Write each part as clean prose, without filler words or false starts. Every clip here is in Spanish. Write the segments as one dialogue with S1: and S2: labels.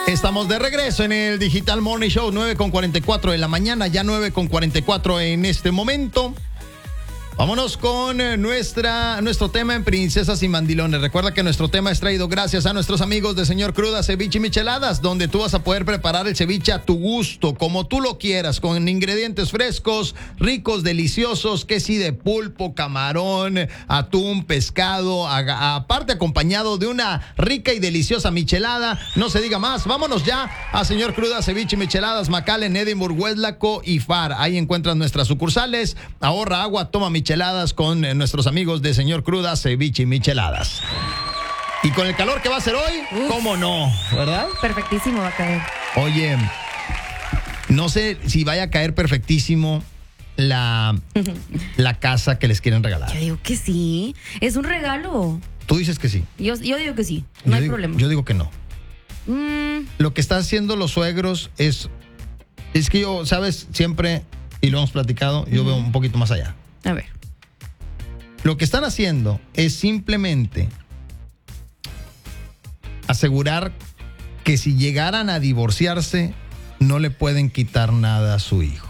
S1: Estamos de regreso en el Digital Morning Show, 9:44 de la mañana, ya 9:44 en este momento. Vámonos con nuestro tema en Princesas y Mandilones. Recuerda que nuestro tema es traído gracias a nuestros amigos de Señor Cruda Ceviche y Micheladas, donde tú vas a poder preparar el ceviche a tu gusto, como tú lo quieras, con ingredientes frescos, ricos, deliciosos, que si de pulpo, camarón, atún, pescado, aparte acompañado de una rica y deliciosa michelada. No se diga más, vámonos ya a Señor Cruda Ceviche y Micheladas, McAllen, Edinburgh, Westlaco y Far. Ahí encuentras nuestras sucursales. Ahorra agua, toma micheladas con nuestros amigos de Señor Cruda Ceviche y Micheladas. Y con el calor que va a hacer hoy, ¿cómo no? ¿Verdad?
S2: Perfectísimo va a caer.
S1: Oye, no sé si vaya a caer perfectísimo la casa que les quieren regalar.
S2: Yo digo que sí. Es un regalo.
S1: Tú dices que sí.
S2: Yo digo que sí. No hay problema.
S1: Yo digo que no. Lo que están haciendo los suegros es que yo, ¿sabes? Siempre, y lo hemos platicado, yo veo un poquito más allá.
S2: A ver.
S1: Lo que están haciendo es simplemente asegurar que si llegaran a divorciarse, no le pueden quitar nada a su hijo.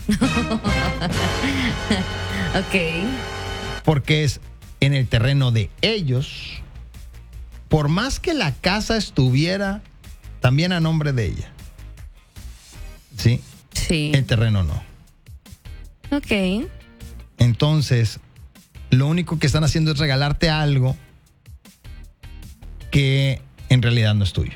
S2: Ok.
S1: Porque es en el terreno de ellos, por más que la casa estuviera también a nombre de ella. ¿Sí?
S2: Sí.
S1: El terreno no.
S2: Ok.
S1: Entonces, lo único que están haciendo es regalarte algo que en realidad no es tuyo.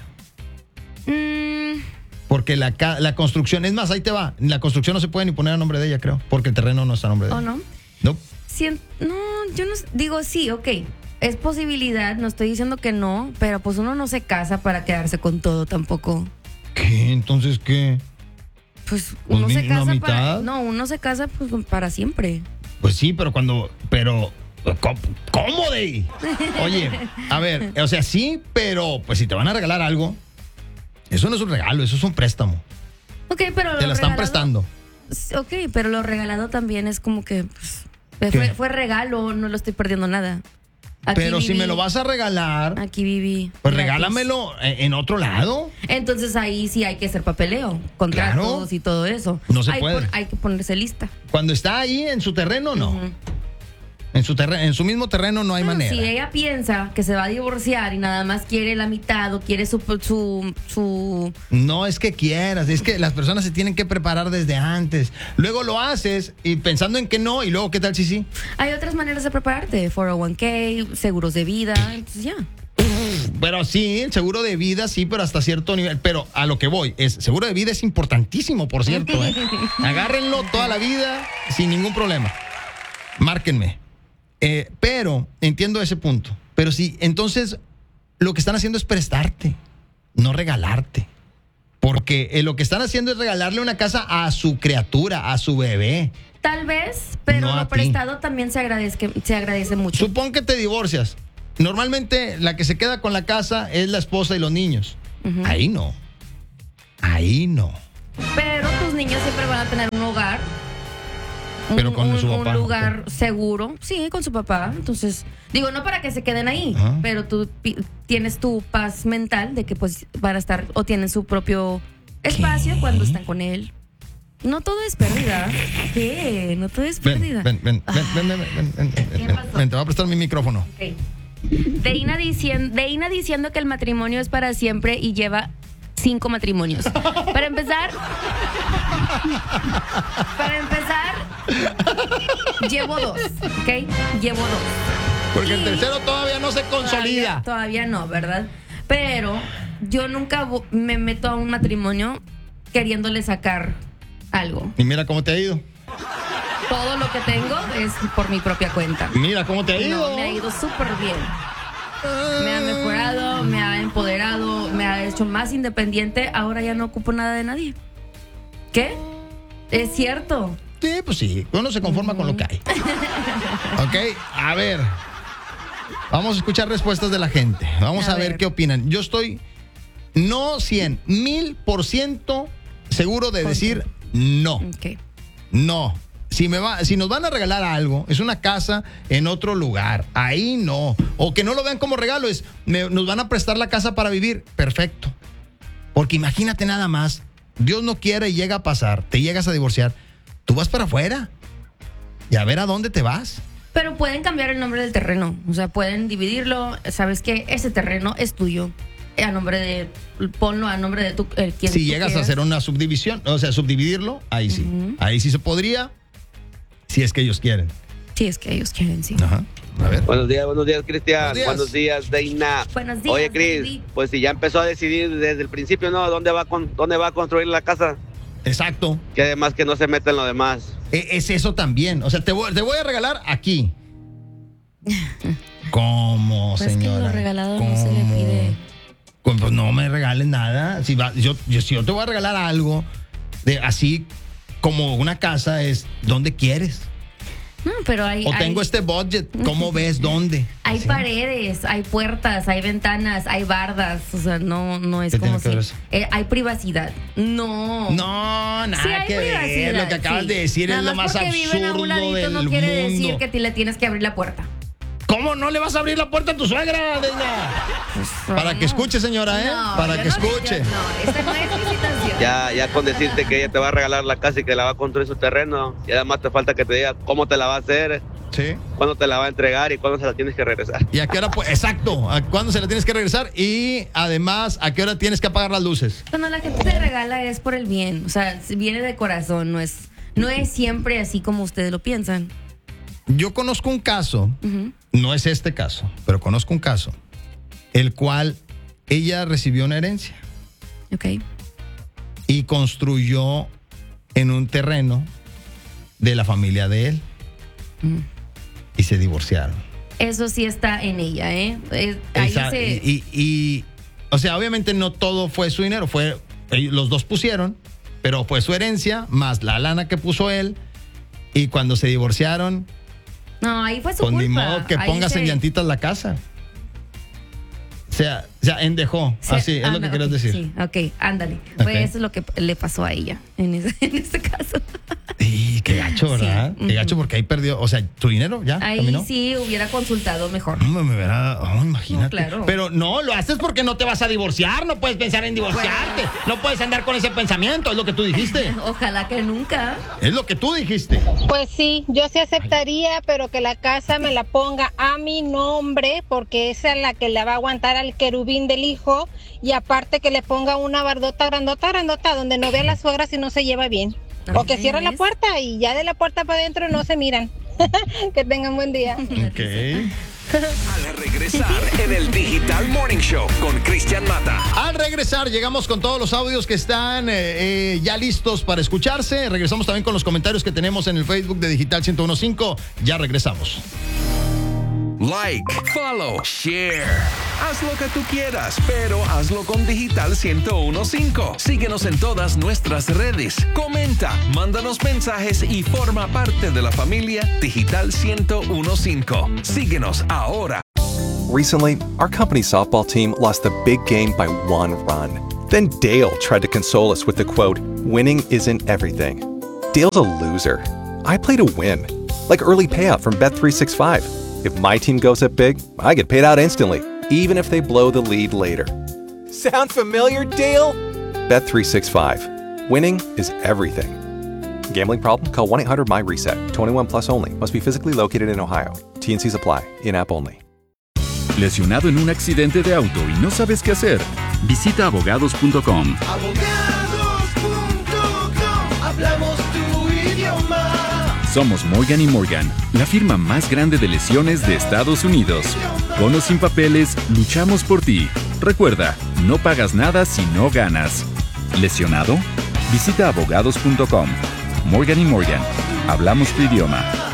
S1: Porque la construcción, es más, ahí te va. La construcción no se puede ni poner a nombre de ella, creo. Porque el terreno no está a nombre de ella.
S2: ¿O no?
S1: No.
S2: No, yo no digo sí, ok. Es posibilidad, no estoy diciendo que no, pero pues uno no se casa para quedarse con todo tampoco.
S1: ¿Qué? ¿Entonces qué?
S2: Pues uno
S1: Pues
S2: se
S1: ni
S2: casa
S1: una
S2: para.
S1: mitad.
S2: No, uno se casa pues para siempre.
S1: Pues sí, pero ¿cómo de ahí? Oye, a ver, o sea, sí, pero pues si te van a regalar algo, eso no es un regalo, eso es un préstamo.
S2: Ok, pero
S1: Te la están prestando.
S2: Ok, pero lo regalado también es como que pues, fue regalo, no lo estoy perdiendo nada.
S1: Pero
S2: Aquí
S1: si
S2: viví,
S1: me lo vas a regalar,
S2: aquí viví.
S1: pues
S2: gratis.
S1: regálamelo en otro lado.
S2: Entonces ahí sí hay que hacer papeleo, contratos
S1: Claro.
S2: y todo eso.
S1: No se puede.
S2: Hay que ponerse lista.
S1: Cuando está ahí en su terreno, no.
S2: Ujú.
S1: En su mismo terreno no hay
S2: Bueno,
S1: manera.
S2: si ella piensa que se va a divorciar y nada más quiere la mitad o quiere su
S1: No es que quieras, es que las personas se tienen que preparar desde antes. Luego lo haces y pensando en que no, y luego, ¿qué tal si sí?
S2: Hay otras maneras de prepararte, 401k, seguros de vida, entonces ya.
S1: Pero sí, el seguro de vida sí, pero hasta cierto nivel. Pero a lo que voy, seguro de vida es importantísimo, por cierto. Agárrenlo toda la vida sin ningún problema. Márquenme. Pero entiendo ese punto. Pero sí, entonces lo que están haciendo es prestarte, no regalarte. Porque lo que están haciendo es regalarle una casa a su criatura, a su bebé.
S2: Tal vez, pero
S1: No a
S2: lo
S1: ti.
S2: prestado también se agradece mucho.
S1: Supón que te divorcias. Normalmente la que se queda con la casa es la esposa y los niños.
S2: Ujú.
S1: Ahí no. Ahí no.
S2: Pero tus niños siempre van a tener un hogar.
S1: Pero con su papá.
S2: Un lugar seguro, sí, con su papá. Entonces, digo, no para que se queden ahí,
S1: Ajá.
S2: pero tú tienes tu paz mental de que pues van a estar o tienen su propio espacio cuando están con él. No todo es pérdida. ¿Qué? No todo es pérdida.
S1: Ven,
S2: ¿Qué pasó?
S1: te voy a prestar mi micrófono.
S2: Ok. Deina diciendo que el matrimonio es para siempre y lleva 5 matrimonios. Para empezar, llevo 2, ¿ok? Llevo 2.
S1: Porque el
S2: Y
S1: tercero todavía no se consolida.
S2: Todavía no, ¿verdad? Pero yo nunca me meto a un matrimonio queriéndole sacar algo.
S1: Y mira cómo te ha ido.
S2: Todo lo que tengo es por mi propia cuenta.
S1: Mira cómo te ha ido.
S2: No, me ha ido súper bien. Me ha mejorado, me ha empoderado, me ha hecho más independiente. Ahora ya no ocupo nada de nadie. ¿Qué? Es cierto.
S1: Sí, pues sí. Uno se conforma con lo que hay. Ok, a ver. Vamos a escuchar respuestas de la gente. Vamos a ver qué opinan. Yo estoy no 100, 1000% seguro de decir no.
S2: Ok.
S1: No. Si nos van a regalar algo, es una casa en otro lugar. Ahí no. O que no lo vean como regalo, nos van a prestar la casa para vivir. Perfecto. Porque imagínate nada más, Dios no quiere y llega a pasar, te llegas a divorciar, tú vas para afuera y a ver a dónde te vas.
S2: Pero pueden cambiar el nombre del terreno. O sea, pueden dividirlo. ¿Sabes qué? Ese terreno es tuyo. Ponlo a nombre de quien
S1: Si
S2: tú
S1: llegas
S2: quieras.
S1: a hacer una subdivisión, o sea, subdividirlo, ahí sí. Ahí sí se podría, si es que ellos quieren.
S2: Sí, es que ellos quieren, sí.
S1: Ajá. A ver.
S3: Buenos días, Cristian.
S1: Buenos días.
S3: Deina.
S2: Buenos días,
S3: Oye, Cris,
S2: baby.
S3: pues si ya empezó a decidir desde el principio, ¿no? ¿Dónde va a construir la casa?
S1: Exacto.
S3: Que además que no se meta en lo demás.
S1: Es eso también. O sea, te voy a regalar aquí. ¿Cómo,
S2: Pues
S1: señora?
S2: que lo regalado no se le pide.
S1: Pues no me regales nada. Si yo te voy a regalar algo, así como una casa, es ¿dónde quieres?
S2: No, pero hay.
S1: O tengo este budget, ¿cómo ves dónde?
S2: Hay
S1: Sí.
S2: paredes, hay puertas, hay ventanas, hay bardas. O sea, no es
S1: ¿Qué
S2: como
S1: tiene que ver
S2: si.
S1: eso?
S2: Hay privacidad. No.
S1: No, nada
S2: Sí, hay
S1: que ver.
S2: privacidad,
S1: Lo que acabas
S2: sí.
S1: de decir
S2: Nada
S1: es lo más
S2: porque viven a
S1: absurdo
S2: un ladito
S1: del
S2: no quiere
S1: mundo.
S2: decir que le tienes que abrir la puerta.
S1: ¿Cómo no le vas a abrir la puerta a tu suegra, Deina? Para que escuche, señora, ¿eh?
S2: No,
S1: Para
S2: yo
S1: que
S2: no-
S1: escuche.
S2: No, esta no es visitación.
S3: Ya con decirte que ella te va a regalar la casa y que la va a construir su terreno. Y además te falta que te diga cómo te la va a hacer,
S1: Sí.
S3: cuándo te la va a entregar y cuándo se la tienes que regresar.
S1: ¿Y a qué hora? Exacto. ¿A cuándo se la tienes que regresar? Y además, ¿a qué hora tienes que apagar las luces?
S2: Cuando la gente te regala es por el bien. O sea, viene de corazón. No es siempre así como ustedes lo piensan.
S1: Yo conozco un caso,
S2: Ujú.
S1: no es este caso, pero conozco un caso, el cual ella recibió una herencia
S2: Ok.
S1: y construyó en un terreno de la familia de él y se divorciaron.
S2: Eso sí está en ella, ¿eh? Ahí
S1: O sea, obviamente no todo fue su dinero, los dos pusieron, pero fue su herencia más la lana que puso él, y cuando se divorciaron,
S2: No, ahí fue su
S1: pues
S2: culpa.
S1: ni modo que
S2: Ahí
S1: pongas en llantitas la casa. O sea, endejó. Así, es lo que querías decir.
S2: Sí, ok, ándale.
S1: Ok.
S2: Pues eso es lo que le pasó a ella en este caso.
S1: Y qué gacho, ¿verdad?
S2: Sí.
S1: Qué gacho, porque ahí perdió, o sea, tu dinero ya
S2: Ahí
S1: caminó.
S2: sí hubiera consultado mejor.
S1: No, me verá, imagínate.
S2: No, claro.
S1: Pero no, lo haces porque no te vas a divorciar, no puedes pensar en divorciarte, no puedes andar con ese pensamiento, es lo que tú dijiste.
S2: Ojalá que nunca.
S1: Es lo que tú dijiste.
S4: Pues sí, yo sí aceptaría, pero que la casa me la ponga a mi nombre, porque esa es la que le va a aguantar al querubín del hijo, y aparte que le ponga una bardota grandota, donde no vea a la suegra si no se lleva bien. O que cierre la puerta y ya de la puerta para adentro no se miran. Que tengan buen día.
S1: Ok.
S5: Al regresar en el Digital Morning Show con Cristian Mata.
S1: Al regresar, llegamos con todos los audios que están ya listos para escucharse. Regresamos también con los comentarios que tenemos en el Facebook de Digital 101.5. Ya regresamos.
S5: Like, follow, share. Haz lo que tú quieras, pero hazlo con Digital 101.5. Síguenos en todas nuestras redes. Comenta, mándanos mensajes y forma parte de la familia Digital 101.5. Síguenos ahora.
S6: Recently, our company softball team lost the big game by 1 run. Then Dale tried to console us with the quote, "Winning isn't everything." Dale's a loser. I play to win. Like early payout from Bet365. If my team goes up big, I get paid out instantly, even if they blow the lead later. Sound familiar, Dale? Bet365. Winning is everything. Gambling problem? Call 1-800-MY-RESET. 21 plus only. Must be physically located in Ohio. T&Cs apply. In-app only.
S7: ¿Lesionado en un accidente de auto y no sabes qué hacer? Visita abogados.com.
S8: Hablamos tu idioma.
S7: Somos Morgan & Morgan, la firma más grande de lesiones de Estados Unidos. Con o sin papeles, luchamos por ti. Recuerda, no pagas nada si no ganas. ¿Lesionado? Visita abogados.com. Morgan & Morgan. Hablamos tu idioma.